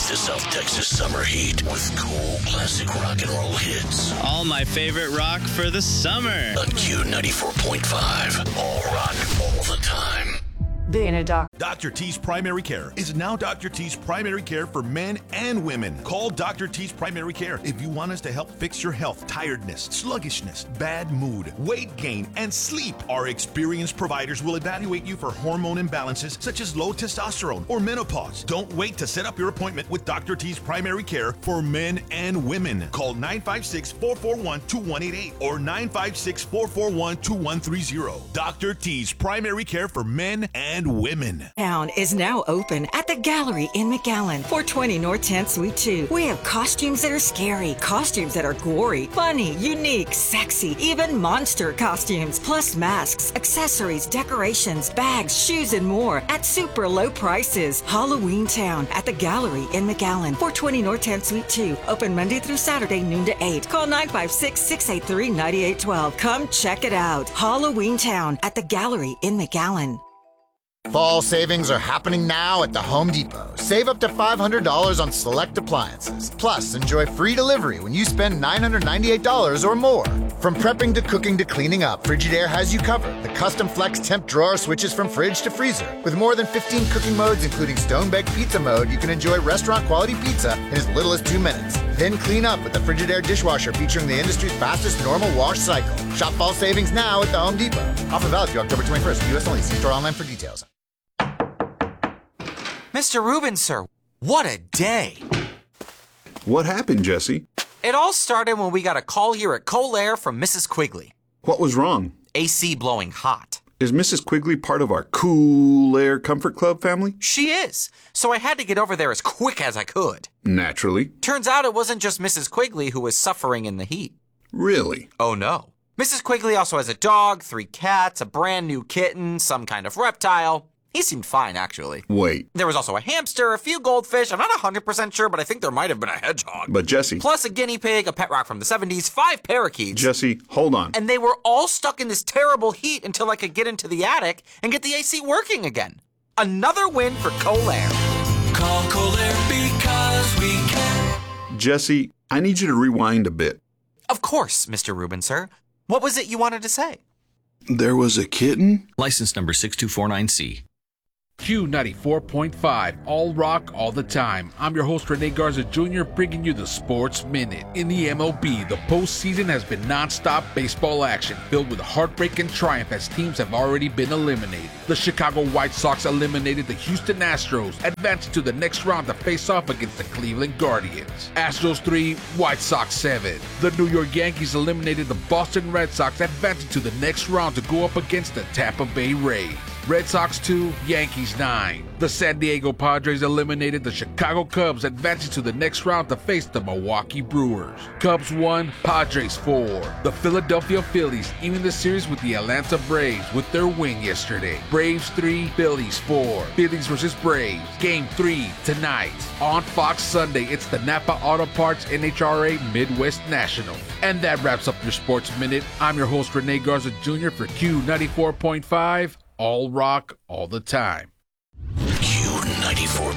the South Texas summer heat with cool classic rock and roll hits. All my favorite rock for the summer. On Q94.5. All rock, all the time. Being a doctor. Dr. T's Primary Care is now Dr. T's Primary Care for men and women. Call Dr. T's Primary Care if you want us to help fix your health, tiredness, sluggishness, bad mood, weight gain, and sleep. Our experienced providers will evaluate you for hormone imbalances such as low testosterone or menopause. Don't wait to set up your appointment with Dr. T's Primary Care for men and women. Call 956-441-2188 or 956-441-2130. Dr. T's Primary Care for men and women. Town is now open at the Gallery in McAllen, 420 North 10th Suite 2. We have costumes that are scary, costumes that are gory, funny, unique, sexy, even monster costumes, plus masks, accessories, decorations, bags, shoes, and more at super low prices. Halloween Town at the Gallery in McAllen, 420 North 10th Suite 2. Open Monday through Saturday, noon to 8. Call 956-683-9812. Come check it out. Halloween Town at the Gallery in McAllen. Fall savings are happening now at the Home Depot. Save up to $500 on select appliances. Plus, enjoy free delivery when you spend $998 or more. From prepping to cooking to cleaning up, Frigidaire has you covered. The custom flex temp drawer switches from fridge to freezer. With more than 15 cooking modes, including stone-baked pizza mode, you can enjoy restaurant-quality pizza in as little as 2 minutes. Then clean up with the Frigidaire dishwasher featuring the industry's fastest normal wash cycle. Shop fall savings now at the Home Depot. Offer valid through October 21st. U.S. only. See store online for details. Mr. Rubin, sir, what a day. What happened, Jesse? It all started when we got a call here at Colair from Mrs. Quigley. What was wrong? AC blowing hot. Is Mrs. Quigley part of our Cool Air Comfort Club family? She is. So I had to get over there as quick as I could. Naturally. Turns out it wasn't just Mrs. Quigley who was suffering in the heat. Really? Oh, no. Mrs. Quigley also has a dog, 3 cats, a brand new kitten, some kind of reptile. He seemed fine, actually. Wait. There was also a hamster, a few goldfish. I'm not 100% sure, but I think there might have been a hedgehog. But Jesse... Plus a guinea pig, a pet rock from the 70s, 5 parakeets. Jesse, hold on. And they were all stuck in this terrible heat until I could get into the attic and get the AC working again. Another win for Colair. Call Colair because we care. Jesse, I need you to rewind a bit. Of course, Mr. Rubin, sir. What was it you wanted to say? There was a kitten? License number 6249C. Q94.5, all rock, all the time. I'm your host, Rene Garza Jr., bringing you the Sports Minute. In the MLB, the postseason has been nonstop baseball action, filled with heartbreak and triumph as teams have already been eliminated. The Chicago White Sox eliminated the Houston Astros, advancing to the next round to face off against the Cleveland Guardians. Astros 3, White Sox 7. The New York Yankees eliminated the Boston Red Sox, advancing to the next round to go up against the Tampa Bay Rays. Red Sox 2, Yankees 9. The San Diego Padres eliminated the Chicago Cubs, advancing to the next round to face the Milwaukee Brewers. Cubs 1, Padres 4. The Philadelphia Phillies even the series with the Atlanta Braves with their win yesterday. Braves 3, Phillies 4. Phillies versus Braves. Game 3 tonight. On Fox Sunday, it's the Napa Auto Parts NHRA Midwest National. And that wraps up your Sports Minute. I'm your host, Rene Garza Jr. for Q94.5. All rock, all the time. Q94.5.